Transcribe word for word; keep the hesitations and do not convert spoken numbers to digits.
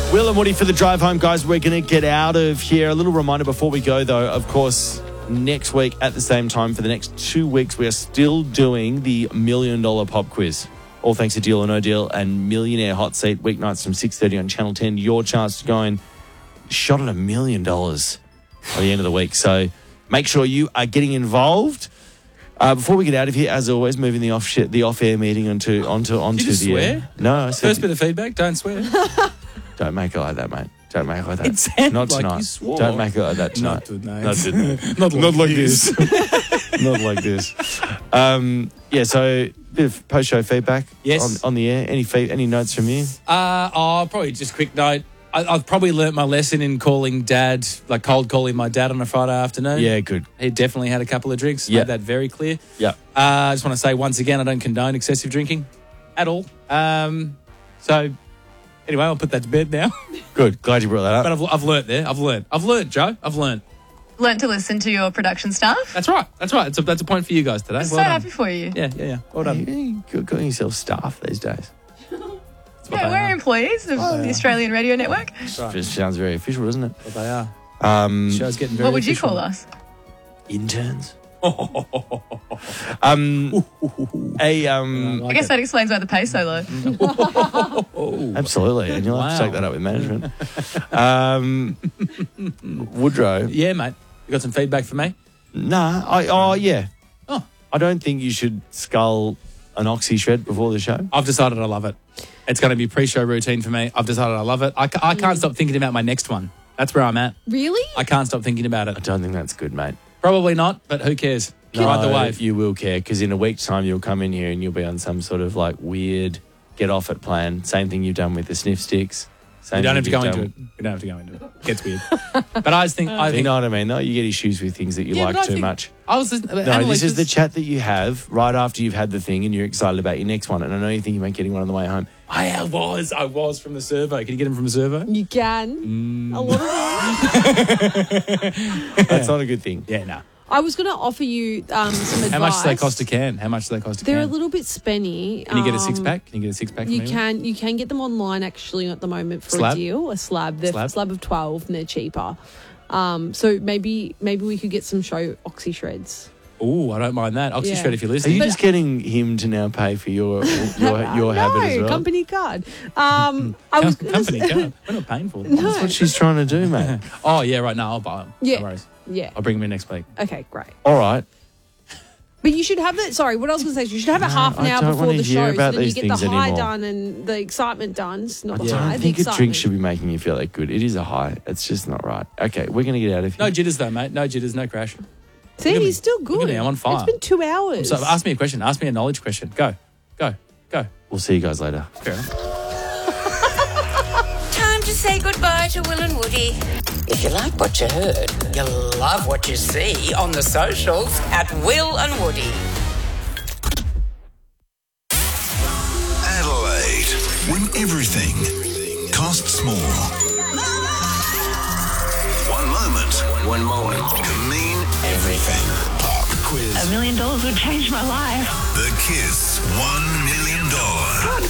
Will and Woody for the drive home, guys. We're going to get out of here. A little reminder before we go, though, of course, next week at the same time for the next two weeks, we are still doing the Million Dollar Pop Quiz. All thanks to Deal or No Deal and Millionaire Hot Seat, weeknights from six thirty on Channel ten. Your chance to go and shot at a million dollars by the end of the week. So make sure you are getting involved. Uh, before we get out of here, as always, moving the off shit, the off air meeting onto onto onto Did you the swear? air. No, I said First bit of feedback, don't swear. don't make it like that, mate. Don't make it like that. It sounded Not like tonight. you swore. Don't make it like that tonight. Not tonight. Not tonight. Not like Not like this. this. Not like this. Um, yeah. So, bit of post show feedback. Yes. On, on the air. Any fe- any notes from you? Uh, oh, probably just a quick note. I, I've probably learnt my lesson in calling dad, like cold calling my dad on a Friday afternoon. Yeah, good. He definitely had a couple of drinks. Yeah. Made that very clear. Yeah. Uh, I just want to say once again, I don't condone excessive drinking at all. Um, so anyway, I'll put that to bed now. Good. Glad you brought that up. But I've, I've learnt there. I've learnt. I've learnt, Joe. I've learnt. Learnt to listen to your production staff. That's right. That's right. It's a, that's a point for you guys today. I'm Well so done. happy for you. Yeah, yeah, yeah. Well done. You you got yourself staff these days. What Yeah, they we're are. employees of the Australian Radio Network. It sounds very official, doesn't it? What they are. Um, Show's getting very What would you official. call us? interns. um, a um, I guess that explains why the pay's so low. absolutely, and you'll have to Wow. take that up with management. um, Woodrow, Yeah, mate. You got some feedback for me? nah, I oh yeah, Oh. I don't think you should scull an oxy shred before the show. I've decided I love it. It's going to be pre-show routine for me. I've decided I love it. I, ca- I can't stop thinking about my next one. That's where I'm at. Really? I can't stop thinking about I it. don't think that's good, mate. Probably not, but who cares? Ride the No, wave. You will care because in a week's time you'll come in here and you'll be on some sort of like weird get off it plan. Same thing you've done with the sniff sticks. Same You don't thing have to go you've into done- it. You don't have to go into it. It gets weird. But I just think... I You think know what I mean? though? You get issues with things that you Yeah, like but I too think- much. I was listening... No, this is the chat that you have right after you've had the thing and you're excited about your next one. And I know you think you might getting one on the way home. I was. I was from the servo. Can you get them from the servo? You can. Mm. A lot of them. That's not a good thing. Yeah, no. I was going to offer you um, some advice. How much do they cost a can? How much do they cost a They're can? a little bit spenny. Can you get a Um, six-pack? Can you get a six-pack You from can you can get them online actually at the moment for Slab? a deal, a slab. They're Slab? a slab of twelve and they're cheaper. Um, so maybe maybe we could get some show oxy shreds. Oh, I don't mind that. Oxy Yeah. Shred if you're Are listening. you just getting him to now pay for your your, your no, habit as well? company card. Um, I was Com- gonna company say- card. We're not paying for them. No. That's what she's trying to do, mate. Oh, yeah, right now I'll buy them. Yeah. No worries. Yeah. I'll bring them in next week. Okay, great. All right. But you should have it. Sorry, what I was going to say is you should have it half an I hour don't before wanna the hear show, about so then you these get the things high anymore. done and the excitement done. It's not I the don't high. think the a drink excitement. should be making you feel that good. It is a high. It's just not right. Okay, we're going to get out of here. No jitters though, mate. No jitters, no crash. See, Look at me. he's still Look good. at me, I'm on fire. It's been two hours. So ask me a question. Ask me a knowledge question. Go. Go. Go. We'll see you guys later. Fair enough. Time to say goodbye to Will and Woody. If you like what you heard, you'll love what you see on the socials at Will and Woody. Adelaide, when everything costs more. One moment, one moment can mean everything. Pop quiz. A million dollars would change my life. The Kiss One Million Dollar